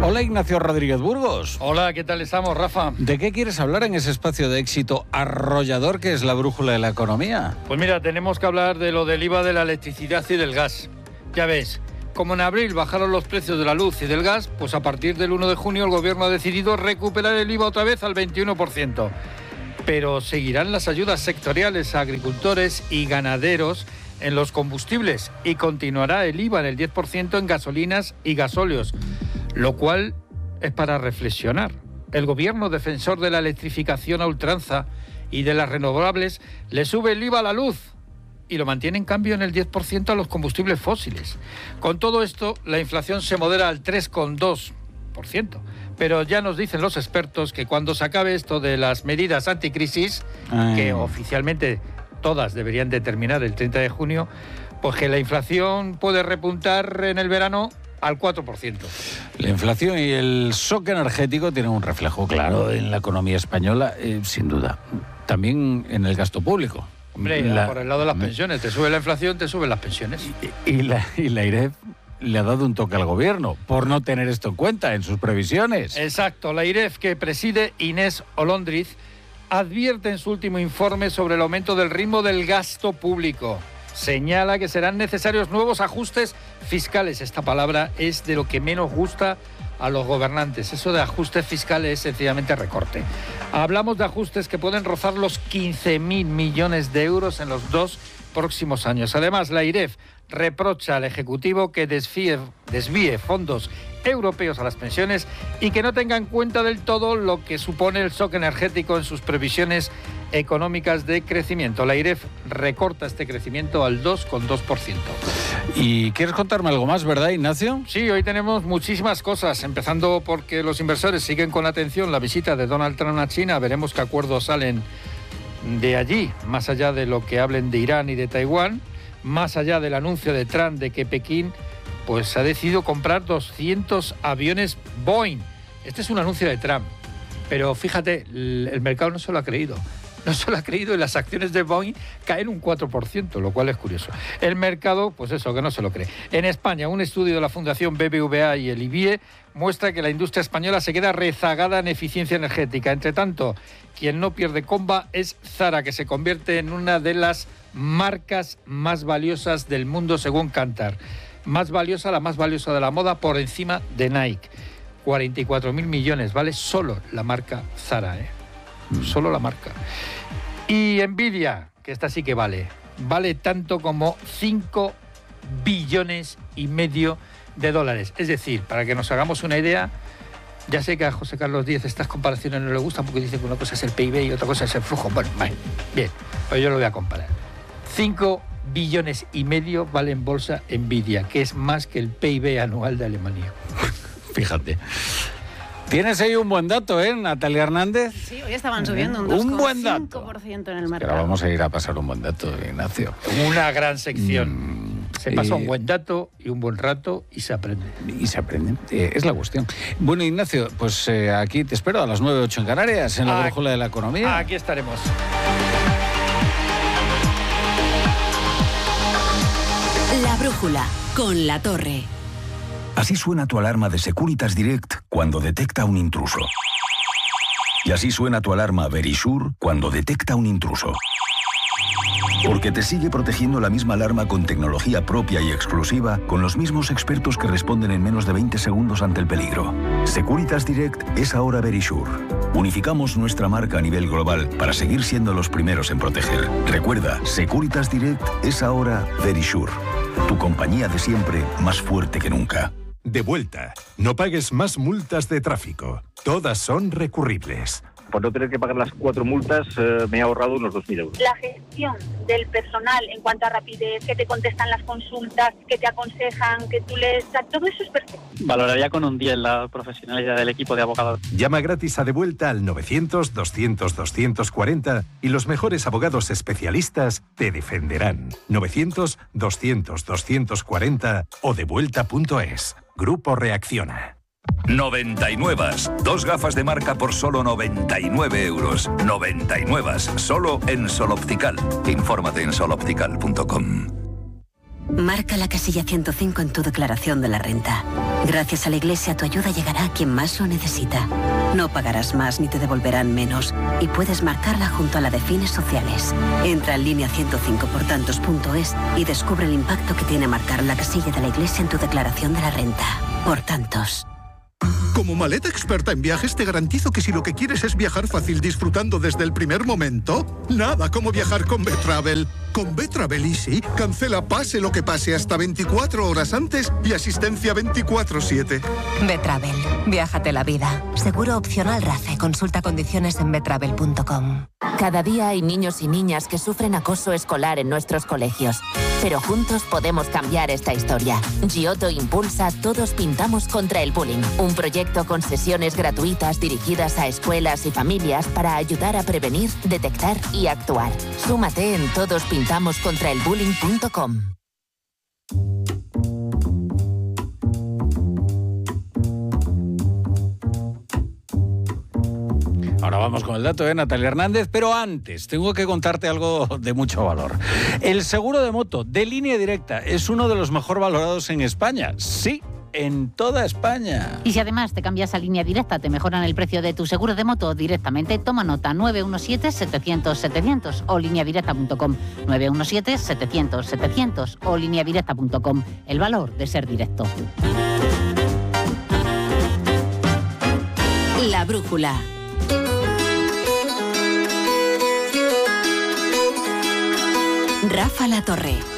Hola, Ignacio Rodríguez Burgos. Hola, ¿qué tal estamos, Rafa? ¿De qué quieres hablar en ese espacio de éxito arrollador que es la brújula de la economía? Pues mira, tenemos que hablar de lo del IVA de la electricidad y del gas. Ya ves, como en abril bajaron los precios de la luz y del gas, pues a partir del 1 de junio el gobierno ha decidido recuperar el IVA otra vez al 21%. Pero seguirán las ayudas sectoriales a agricultores y ganaderos en los combustibles y continuará el IVA en el 10% en gasolinas y gasóleos, lo cual es para reflexionar. El gobierno, defensor de la electrificación a ultranza y de las renovables, le sube el IVA a la luz y lo mantiene en cambio en el 10% a los combustibles fósiles. Con todo esto, la inflación se modera al 3,2%. Pero ya nos dicen los expertos que cuando se acabe esto de las medidas anticrisis, que oficialmente todas deberían de terminar el 30 de junio, pues que la inflación puede repuntar en el verano al 4%. La inflación y el shock energético tienen un reflejo claro en la economía española, sin duda. También en el gasto público. Hombre, por el lado de las pensiones, te sube la inflación, te suben las pensiones. Y la IREF le ha dado un toque al gobierno por no tener esto en cuenta en sus previsiones. Exacto, la IREF, que preside Inés Olóndriz, advierte en su último informe sobre el aumento del ritmo del gasto público. Señala que serán necesarios nuevos ajustes fiscales. Esta palabra es de lo que menos gusta a los gobernantes. Eso de ajustes fiscales es sencillamente recorte. Hablamos de ajustes que pueden rozar los 15.000 millones de euros en los 2 próximos años. Además, la IREF reprocha al Ejecutivo que desvíe fondos europeos a las pensiones y que no tenga en cuenta del todo lo que supone el shock energético en sus previsiones económicas de crecimiento. La IREF recorta este crecimiento al 2,2%. ¿Y quieres contarme algo más, verdad, Ignacio? Sí, hoy tenemos muchísimas cosas, empezando porque los inversores siguen con atención la visita de Donald Trump a China. Veremos qué acuerdos salen de allí, más allá de lo que hablen de Irán y de Taiwán, más allá del anuncio de Trump de que Pekín pues ha decidido comprar 200 aviones Boeing. Este es un anuncio de Trump, pero fíjate, el mercado no se lo ha creído. No se lo ha creído y las acciones de Boeing caen un 4%, lo cual es curioso. El mercado, pues eso, que no se lo cree. En España, un estudio de la Fundación BBVA y el IBIE muestra que la industria española se queda rezagada en eficiencia energética. Entre tanto, quien no pierde comba es Zara, que se convierte en una de las marcas más valiosas del mundo según Kantar. La más valiosa de la moda por encima de Nike. 44.000 millones, vale solo la marca Zara, Solo la marca. Y Nvidia, que esta sí que vale tanto como 5,5 billones de dólares. Es decir, para que nos hagamos una idea, ya sé que a José Carlos Díez estas comparaciones no le gustan porque dice que una cosa es el PIB y otra cosa es el flujo. Bueno, vale, bien, pues yo lo voy a comparar. 5,5 billones vale en bolsa Nvidia, que es más que el PIB anual de Alemania. Fíjate. Tienes ahí un buen dato, Natalia Hernández. Sí, hoy estaban subiendo un 2,5% en el mercado. Ahora vamos a ir a pasar un buen dato, Ignacio. Una gran sección. Se pasa un buen dato y un buen rato y se aprende. Es la cuestión. Bueno, Ignacio, pues aquí te espero a las 9:08 en Canarias, en la brújula de la economía. Aquí estaremos. La brújula, con La Torre. Así suena tu alarma de Securitas Direct cuando detecta un intruso. Y así suena tu alarma Verisure cuando detecta un intruso. Porque te sigue protegiendo la misma alarma con tecnología propia y exclusiva, con los mismos expertos que responden en menos de 20 segundos ante el peligro. Securitas Direct es ahora Verisure. Unificamos nuestra marca a nivel global para seguir siendo los primeros en proteger. Recuerda, Securitas Direct es ahora Verisure. Tu compañía de siempre, más fuerte que nunca. De vuelta. No pagues más multas de tráfico. Todas son recurribles. Por no tener que pagar las 4 multas, me he ahorrado unos 2.000 euros. La gestión del personal en cuanto a rapidez, que te contestan las consultas, que te aconsejan, que tú lees, todo eso es perfecto. Valoraría con un 10 la profesionalidad del equipo de abogados. Llama gratis a De Vuelta al 900-200-240 y los mejores abogados especialistas te defenderán. 900-200-240 o devuelta.es. Grupo Reacciona. 99. 2 gafas de marca por solo 99 euros. 99. Solo en Sol Optical. Infórmate en soloptical.com. Marca la casilla 105 en tu declaración de la renta. Gracias a la Iglesia, tu ayuda llegará a quien más lo necesita. No pagarás más ni te devolverán menos. Y puedes marcarla junto a la de fines sociales. Entra en línea 105portantos.es y descubre el impacto que tiene marcar la casilla de la Iglesia en tu declaración de la renta. Por tantos. Como maleta experta en viajes, te garantizo que si lo que quieres es viajar fácil disfrutando desde el primer momento, nada como viajar con Betravel. Con Betravel Easy, cancela pase lo que pase hasta 24 horas antes y asistencia 24/7. Betravel, viájate la vida. Seguro opcional RACE. Consulta condiciones en betravel.com. Cada día hay niños y niñas que sufren acoso escolar en nuestros colegios. Pero juntos podemos cambiar esta historia. Giotto impulsa Todos Pintamos contra el Bullying, un proyecto con sesiones gratuitas dirigidas a escuelas y familias para ayudar a prevenir, detectar y actuar. Súmate en todospintamoscontraelbullying.com. Ahora vamos con el dato de Natalia Hernández, pero antes tengo que contarte algo de mucho valor. El seguro de moto de Línea Directa es uno de los mejor valorados en España. Sí, en toda España. Y si además te cambias a Línea Directa, te mejoran el precio de tu seguro de moto directamente. Toma nota: 917-700-700 o lineadirecta.com. 917-700-700 o lineadirecta.com. El valor de ser directo. La brújula. Rafa La Torre.